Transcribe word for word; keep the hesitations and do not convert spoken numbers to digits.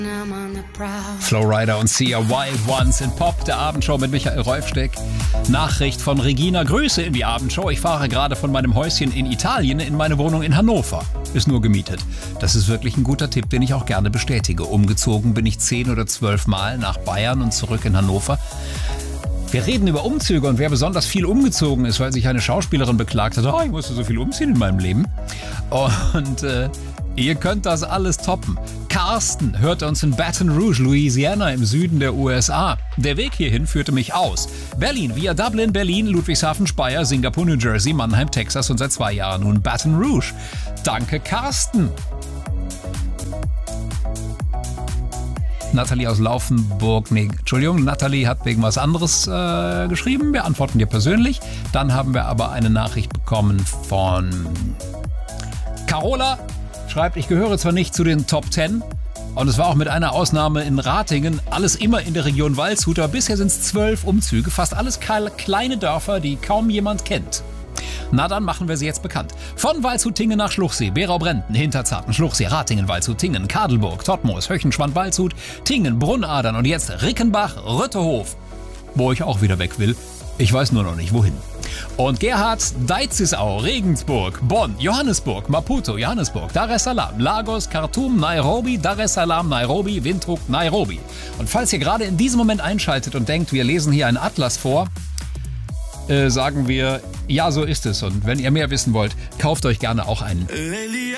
Flowrider und Sia, Wild Ones in Pop, der Abendshow mit Michael Rolfsteck. Nachricht von Regina, Grüße in die Abendshow. Ich fahre gerade von meinem Häuschen in Italien in meine Wohnung in Hannover. Ist nur gemietet. Das ist wirklich ein guter Tipp, den ich auch gerne bestätige. Umgezogen bin ich zehn oder zwölf Mal nach Bayern und zurück in Hannover. Wir reden über Umzüge und wer besonders viel umgezogen ist, weil sich eine Schauspielerin beklagt hat, oh, ich musste so viel umziehen in meinem Leben. Und äh, ihr könnt das alles toppen. Carsten hörte uns in Baton Rouge, Louisiana im Süden der U S A. Der Weg hierhin führte mich aus. Berlin via Dublin, Berlin, Ludwigshafen, Speyer, Singapur, New Jersey, Mannheim, Texas und seit zwei Jahren nun Baton Rouge. Danke, Carsten. Nathalie aus Laufenburg, nee, Entschuldigung, Nathalie hat wegen was anderes äh, geschrieben. Wir antworten dir persönlich. Dann haben wir aber eine Nachricht bekommen von Carola. Schreibt, ich gehöre zwar nicht zu den Top zehn und es war auch mit einer Ausnahme in Ratingen alles immer in der Region Waldshut, aber bisher sind es zwölf Umzüge, fast alles kleine Dörfer, die kaum jemand kennt. Na dann machen wir sie jetzt bekannt. Von Waldshut-Tingen nach Schluchsee, Berau-Brenten, Hinterzarten, Schluchsee, Ratingen, Waldshut-Tingen, Kadelburg, Todtmoos, Höchenschwand, Waldshut, Tingen, Brunnadern und jetzt Rickenbach, Rüttehof, wo ich auch wieder weg will. Ich weiß nur noch nicht wohin. Und Gerhard, Deizisau, Regensburg, Bonn, Johannesburg, Maputo, Johannesburg, Dar es Salaam, Lagos, Khartoum, Nairobi, Dar es Salaam, Nairobi, Windhoek, Nairobi. Und falls ihr gerade in diesem Moment einschaltet und denkt, wir lesen hier einen Atlas vor, äh, sagen wir, ja, so ist es. Und wenn ihr mehr wissen wollt, kauft euch gerne auch einen.